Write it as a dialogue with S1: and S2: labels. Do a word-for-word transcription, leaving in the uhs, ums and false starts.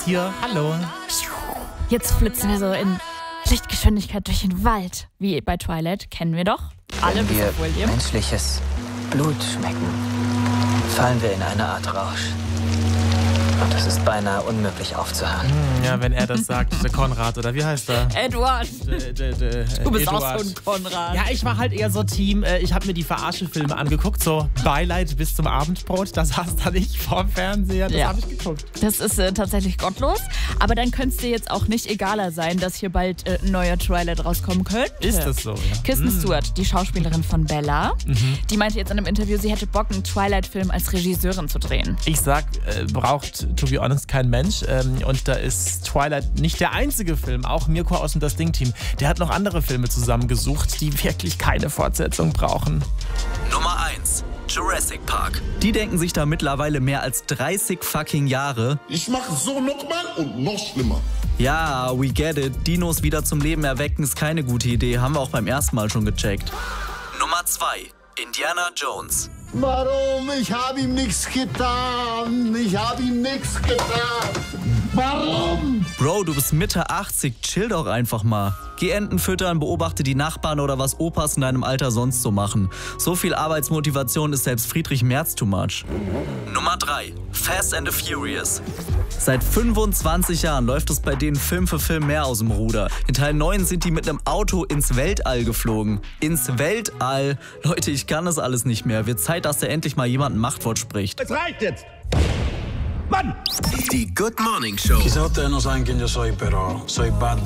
S1: hier. Hallo.
S2: Jetzt flitzen wir so in Lichtgeschwindigkeit durch den Wald. Wie bei Twilight, kennen wir doch. Alle
S3: Wenn
S2: bis
S3: wir
S2: auf William.
S3: menschliches Blut schmecken, fallen wir in eine Art Rausch. Und es ist beinahe unmöglich aufzuhören.
S1: Ja, wenn er das sagt, der Konrad, oder wie heißt er?
S2: Edward.
S1: D d d
S2: Du bist
S1: Eduard.
S2: auch so ein Konrad.
S1: Ja, ich war halt eher so Team, äh, ich habe mir die Verarsche-Filme angeguckt, so Beileid bis zum Abendbrot, da saß dann ich vorm Fernseher, das
S2: Ja.
S1: habe ich geguckt.
S2: Das ist äh, tatsächlich gottlos. Aber dann könnte es dir jetzt auch nicht egaler sein, dass hier bald äh, ein neuer Twilight rauskommen könnte.
S1: Ist das so, ja?
S2: Kristen Stewart, die Schauspielerin von Bella, die meinte jetzt in einem Interview, sie hätte Bock, einen Twilight-Film als Regisseurin zu drehen.
S1: Ich sag, äh, braucht, to be honest, kein Mensch. Ähm, und da ist Twilight nicht der einzige Film. Auch Mirko aus dem Das Ding-Team, der hat noch andere Filme zusammengesucht, die wirklich keine Fortsetzung brauchen.
S4: Nummer eins. Jurassic Park.
S5: Die denken sich da mittlerweile mehr als dreißig fucking Jahre.
S6: Ich mach so nochmal und noch schlimmer.
S5: Ja, we get it. Dinos wieder zum Leben erwecken ist keine gute Idee. Haben wir auch beim ersten Mal schon gecheckt.
S4: Nummer zwei. Indiana Jones.
S6: Warum? Ich hab ihm nichts getan. Ich hab ihm nichts getan. Warum?
S5: Bro, du bist Mitte achtzig, chill doch einfach mal. Geh Enten füttern, beobachte die Nachbarn oder was Opas in deinem Alter sonst so machen. So viel Arbeitsmotivation ist selbst Friedrich Merz too much.
S4: Nummer drei. Fast and the Furious.
S5: Seit fünfundzwanzig Jahren läuft es bei denen Film für Film mehr aus dem Ruder. In Teil neun sind die mit einem Auto ins Weltall geflogen. Ins Weltall? Leute, ich kann das alles nicht mehr. Wird Zeit, dass da endlich mal jemand ein Machtwort spricht.
S6: Es reicht jetzt. Mann!
S4: Die Good Morning Show.
S7: Quizá ustedes no saben quién yo soy, pero soy Bad